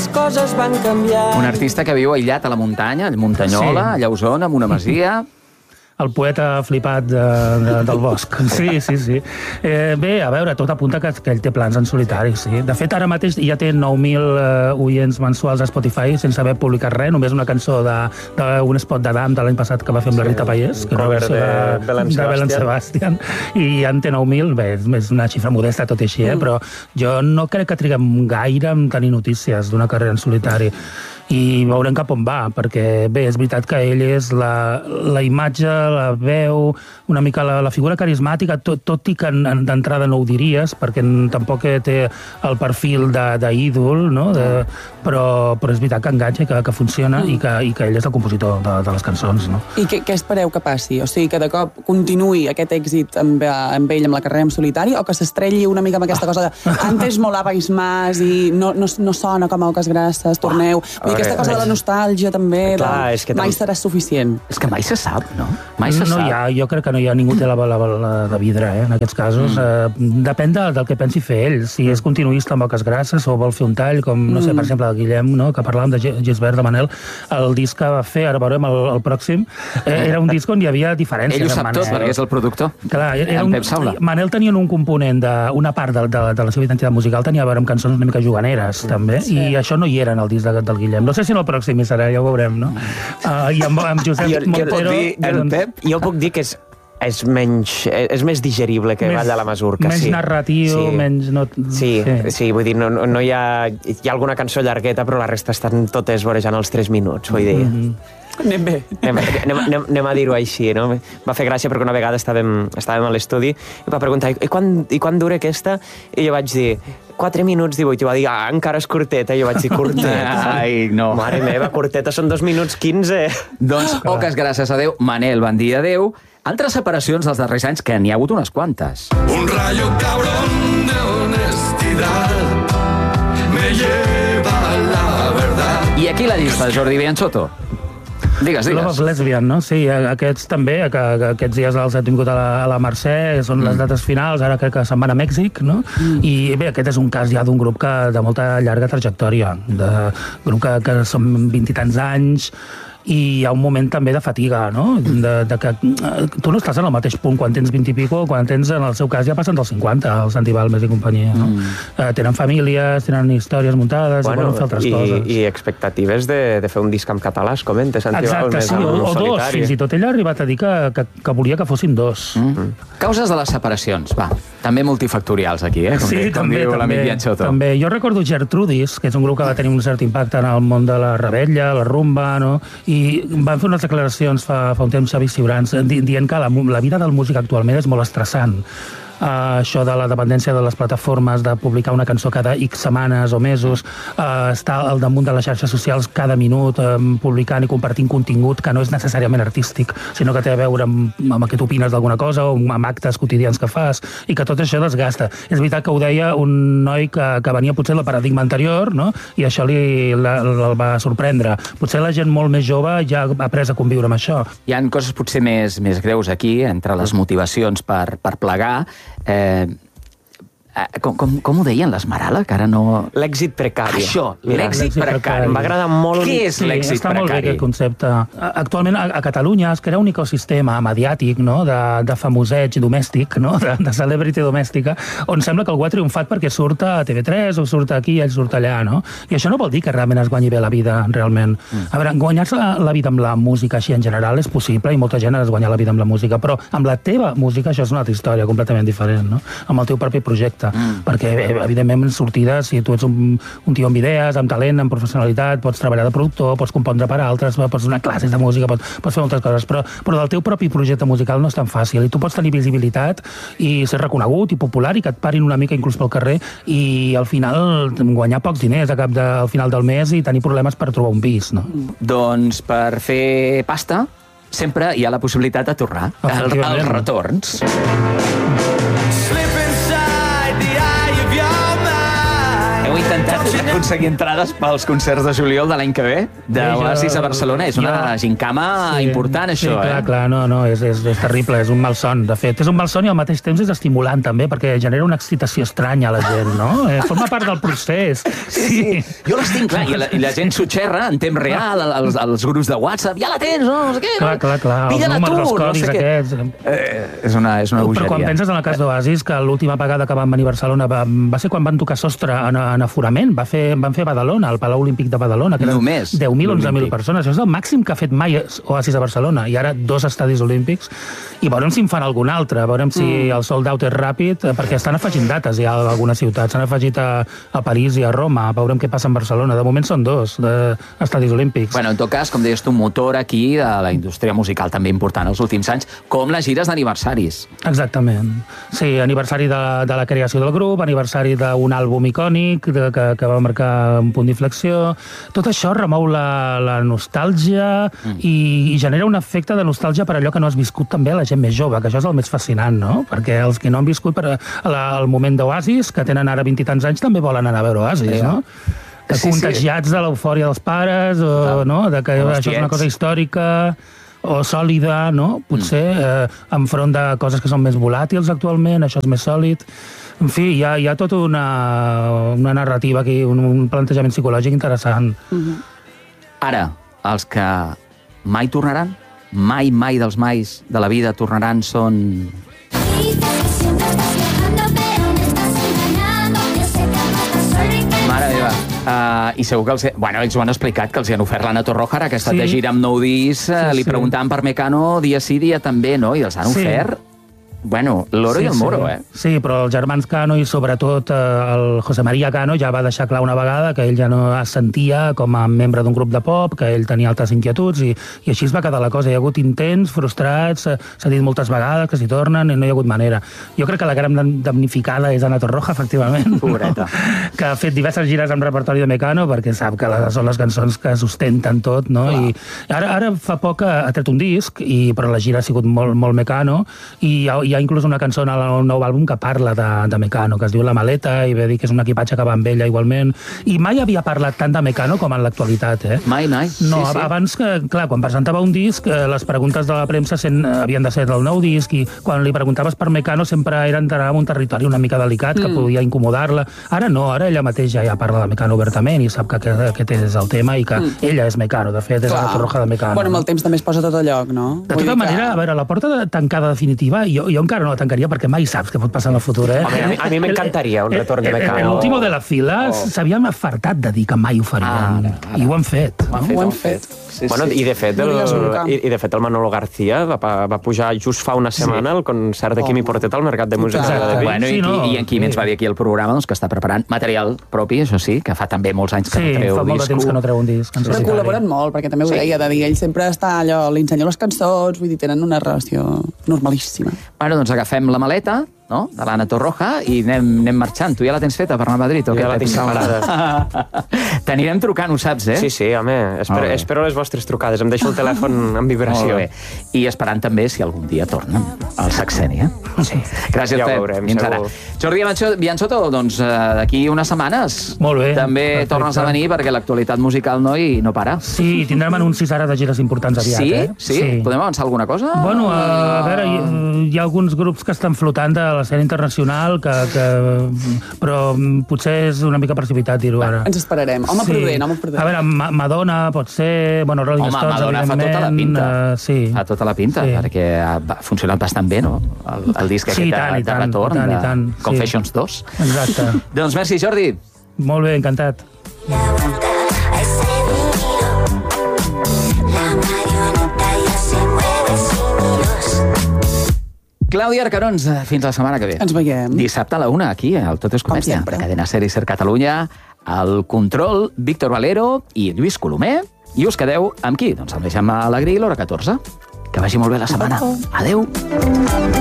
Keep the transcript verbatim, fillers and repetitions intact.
les coses van canviar. Un artista que viu aïllat a la muntanya, a Muntanyola, sí. a Llausona, amb una masia... El poeta flipat de, de, del bosc. Sí, sí, sí. Eh, bé, a veure, tot apunta que, que ell té plans en solitari, sí. De fet, ara mateix ja té nou mil eh, oients mensuals a Spotify sense haver publicat res, només una cançó d'un spot d'Adam de l'any passat que va fer amb la Rita Pallés, que era una versió de, de, de Belen Sebastian, i ja en té nou mil, bé, és una xifra modesta tot i així, eh? Mm. Però jo no crec que triguem gaire en tenir notícies d'una carrera en solitari. I veurem cap on va, perquè bé, és veritat que ell és la, la imatge, la veu, una mica la, la figura carismàtica, tot, tot i que d'entrada no ho diries, perquè tampoc té el perfil d'ídol, no? De, però, però és veritat que enganxa, que, que funciona mm. i, que, i que ell és el compositor de, de les cançons. No? I què, què espereu que passi? O sigui, que de cop continuï aquest èxit amb, amb ell, amb la carrera en solitari, o que s'estrelli una mica amb aquesta cosa de antes molabais más i no, no, no sona com a Oques Grasses, torneu... Ah. Aquesta cosa de la nostàlgia també, clar, de... mai serà suficient. És que mai se sap, no? Mai se no sap. Hi ha, jo crec que no hi ha ningú té la bola de vidre, eh, en aquests casos. Mm. Eh, depèn de, del que pensi fer ell. Si és continuista amb Oques Grasses o vol fer un tall, com, no sé, per exemple, el Guillem, no?, que parlàvem de Gisbert, de Manel, el disc que va fer, ara veurem el, el pròxim, eh, era un disc on hi havia diferències. Ell ho sap tot, perquè és el productor. Clar, era un, Manel tenia un component d'una part de, de, de la seva identitat musical, tenia a veure amb cançons una mica juganeres, mm. també, sí. I això no hi era en el disc de, del Guillem. No sé si en el pròxim hi serà, ja ho veurem, no? Uh, I amb, amb Josep jo, Montero... Jo, el Pep, jo puc dir que és, és, menys, és més digerible que Vall de la Masurca. Menys sí. narratiu, sí. menys... No, sí, sí. sí, vull dir, no, no hi ha... Hi ha alguna cançó llargueta, però la resta estan totes vorejant els tres minuts, vull dir... Mm-hmm. Anem bé. Anem, anem, anem, anem a dir-ho així, no? Va fer gràcia perquè una vegada estàvem, estàvem a l'estudi i va preguntar, i quan, i quan dura aquesta? I jo vaig dir, quatre minuts divuit. I va dir, ah, encara és curteta. I jo vaig dir, curteta? Ai, no. Mare meva, curteta, són dos minuts quinze. Doncs, Oques Grasses, adeu. Manel, bon dia, adeu. Altres separacions dels darrers anys, que n'hi ha hagut unes quantes. Un rayo cabrón de honestidad me lleva a la verdad. I aquí la llista, Jordi Bianchotto. Digues, digues. Love of Lesbian, no? Sí, aquests també, que, que aquests dies els he tingut a la, a la Mercè, són mm. les dates finals, ara crec que se'n van a Mèxic, no? Mm. I bé, aquest és un cas ja d'un grup que, de molta llarga trajectòria, de grup que, que són vint i tants anys, i hi ha un moment també de fatiga, no? De, de que tu no estàs en el mateix punt quan tens vint i pico, quan tens, en el seu cas, ja passen dels cinquanta, els Santi Balmes i companyia, no? Mm. Eh, tenen famílies, tenen històries muntades, bueno, i volen fer altres i, coses. I expectatives de, de fer un disc en català, es comenta, Santi Balmes. Exacte, sí, o, o dos, fins i tot ella ha arribat a dir que, que, que volia que fossin dos. Mm. Causes de les separacions, va. També multifactorials aquí, eh? Com, sí, com també, diu l'amic Bianchotto. També. Jo recordo Gertrudis, que és un grup que va tenir un cert impacte en el món de la rebella, la rumba, no? I van fer unes declaracions fa, fa un temps Xavi Ciurans dient que la, la vida del músic actualment és molt estressant. Uh, això de la dependència de les plataformes, de publicar una cançó cada X setmanes o mesos, uh, estar al damunt de les xarxes socials cada minut, um, publicant i compartint contingut que no és necessàriament artístic, sinó que té a veure amb, amb què tu opines d'alguna cosa o amb actes quotidians que fas, i que tot això desgasta. És veritat que ho deia un noi que, que venia potser del paradigma anterior, no? I això li, la, el va sorprendre. Potser la gent molt més jove ja ha après a conviure amb això. Hi ha coses potser més, més greus aquí, entre les motivacions per, per plegar. Eh, com, com, com ho deien, l'Esmerala, que ara no... L'èxit precari. Això, l'èxit precari. Em va agradar molt... Què és sí, l'èxit està precari? Molt bé aquest concepte. Actualment a, a Catalunya es crea un ecosistema mediàtic, no?, de, de famoseig domèstic, no?, de, de celebrity domèstica, on sembla que algú ha triomfat perquè surt a T V tres o surt aquí i ell surt allà, no? I això no vol dir que realment es guanyi bé la vida, realment. Mm. A veure, guanyar-se la, la vida amb la música així en general és possible i molta gent es guanya la vida amb la música, però amb la teva música això és una altra història completament diferent, no? Amb el teu propi projecte. Mm. Perquè evidentment, en sortides, si tu ets un, un tio amb idees, amb talent, amb professionalitat, pots treballar de productor, pots compondre per altres, pots donar classes de música, pots, pots fer moltes coses, però, però del teu propi projecte musical no és tan fàcil, i tu pots tenir visibilitat i ser reconegut i popular i que et parin una mica inclús pel carrer i al final guanyar pocs diners a cap de, al final del mes i tenir problemes per trobar un pis, no? Doncs per fer pasta sempre hi ha la possibilitat de tornar. El, els retorns. Heu intentat, aconseguir entrades pels concerts de juliol de l'any que ve d'Oasis a Barcelona. És una gincama important, això, sí, clar, eh? clar, no, no, és, és, és terrible, és un malson. De fet, és un malson i al mateix temps és estimulant, també, perquè genera una excitació estranya a la gent, no? Eh, forma part del procés. Sí, sí. Jo les tinc, clar, i la, i la gent s'ho xerra en temps real, als, als grups de WhatsApp. Ja la tens, no? No sé què. Clar, clar, clar. Pilla-la tu, els codis no sé aquests. Eh, és una, és una bogeria. Però quan penses en el cas d'Oasis, que l'última vegada que van venir a Barcelona va, va ser quan van tocar sostre en, en aforament, va fer, van fer a Badalona, al Palau Olímpic de Badalona, que eren Només deu mil, onze mil l'Olímpic. persones. Això és el màxim que ha fet mai Oasis a Barcelona, i ara dos estadis olímpics, i veurem si en fan algun altre, veurem si mm. el sold out és ràpid, perquè estan afegint dates ja a algunes ciutats, s'han afegit a, a París i a Roma, veurem què passa en Barcelona. De moment són dos de estadis olímpics. Bueno, en tot cas, com deies tu, un motor aquí de la indústria musical també important els últims anys, com les gires d'aniversaris. Exactament. Sí, aniversari de, de la creació del grup, aniversari d'un àlbum icònic de, que, que va marcar un punt d'inflexió. Tot això remou la, la nostàlgia mm. i, i genera un efecte de nostàlgia per allò que no has viscut també a la gent més jove, que això és el més fascinant, no? Perquè els que no han viscut per a, a la, al moment d'Oasis, que tenen ara vint i tants anys, també volen anar a veure Oasis, sí, no? Que sí, contagiats sí. de l'eufòria dels pares, o, no? De que això és una cosa històrica o sòlida, no? Potser, eh, enfront de coses que són més volàtils actualment, això és més sòlid. En fi, hi ha, hi ha tota una, una narrativa aquí, un, un plantejament psicològic interessant. Mm-hmm. Ara, els que mai tornaran, mai, mai dels mais de la vida tornaran, són... Mare meva. Uh, I segur que els... Bueno, ells ho han explicat, que els hi han ofert l'Anna Torroja, ara que ha estat Sí. de gira amb nou discs, uh, Sí, li sí. preguntaven per Mecano dia sí, dia també, no? I els han Sí. ofert... Bueno, l'oro Sí, i el moro, sí. eh? Sí, però els germans Cano i sobretot eh, el José María Cano ja va deixar clar una vegada que ell ja no es sentia com a membre d'un grup de pop, que ell tenia altres inquietuds i, i així es va quedar la cosa. Hi ha hagut intents, frustrats, eh, s'ha dit moltes vegades que s'hi tornen i no hi ha hagut manera. Jo crec que la gran damnificada és Anna Torroja, efectivament. Pobreta. No? Que ha fet diverses gires amb repertori de Mecano perquè sap que les, són les cançons que sustenten tot, no? I ara, ara fa poc ha tret un disc, i, però la gira ha sigut molt, molt Mecano, i hi ha, hi ha inclús una cançó en el nou àlbum que parla de, de Mecano, que es diu La Maleta, i ve dir que és un equipatge que va amb ella igualment, i mai havia parlat tant de Mecano com en l'actualitat, eh? Mai, mai. No, sí, sí. abans que, clar, quan presentava un disc, eh, les preguntes de la premsa sent, havien de ser del nou disc, i quan li preguntaves per Mecano sempre era entrar en un territori una mica delicat, que mm. podia incomodar-la. Ara no, ara ella mateixa ja parla de Mecano obertament i sap que aquest, aquest és el tema i que mm. ella és Mecano, de fet, és Clar. la Torroja de Mecano. Bueno, amb el temps també es posa tot a lloc, no? De Vull tota dir manera, a veure, la porta de tancada definitiva, jo, jo encara no la tancaria perquè mai saps què pot passar en el futur, eh? Home, a mi- a mi m'encantaria un retorn de Mecano. El último de la fila s'havien afartat de dir que mai ho farien. Ara, ara. I ho han fet. Ho han fet. Sí, Bueno, sí. i de fet, el, Núria Zurca. i, i de fet el Manolo García va, pa- va pujar just fa una setmana al concert de Quimi Portet al Mercat de Música Exacte. de Vic. Bueno, Sí, i, no, i en Quim sí. ens va dir aquí al programa doncs, que està preparant material propi, això sí, que fa també molts anys que Sí, no treu fa molt de disco. temps que no treu un disc. en Però solitari. col·laboren molt, perquè també ho Sí. deia, de dir, ell sempre està allò, li ensenya les cançons, vull dir, tenen una relació normalíssima. Bueno, doncs agafem la maleta, no?, de l'Anna Torroja i anem, anem marxant. Tu ja la tens feta per anar a Madrid? O Jo què, ja la Pep? tinc separada. T'anirem trucant, ho saps, eh? Sí, sí, home, espero, Molt bé. espero les vostres trucades. Em deixo el telèfon en Molt vibració. bé. I esperant també si algun dia tornen al Saxeni, eh? Sí. Gràcies, Ja ho Pep. veurem, Fins ara. segur. Jordi Biancho- Bianchotto, doncs eh, d'aquí unes setmanes Molt bé, també perfecte. tornes a venir perquè l'actualitat musical, noi, no para. Sí, tindrem anuncis ara de gires importants aviat, Sí? eh? Sí? Podem avançar alguna cosa? Bueno, a, a veure, hi, hi ha alguns grups que estan flotant de l'escena internacional, que, que, però mm, potser és una mica precipitat dir-ho ara. Ens esperarem. Home prudent, home prudent. A veure, Ma Madonna pot ser, bueno, Rolling Home, Stones, Madonna fa evidentment. tota la pinta. Uh, sí. Fa tota la pinta, Sí. perquè ha ha funcionat bastant bé, no?, el, el disc Sí, aquest i de, tant, i de tant, retorn, i tant, i de tant, sí. Confessions dos. Exacte. Doncs merci, Jordi. Molt bé, encantat. La vuelta a ese vinilo. La marioneta ya se mueve sin hilos. Clàudia Arcarons, fins la setmana que ve. Ens veiem. Dissabte a la una, aquí, al Tot és Com Comèdia, sempre. de Cadena Ser i Ser Catalunya, al control, Víctor Valero i Lluís Colomer. I us quedeu amb qui? Doncs amb l'Eixam Alegrí, l'hora catorze. Que vagi molt bé la setmana. Adeu.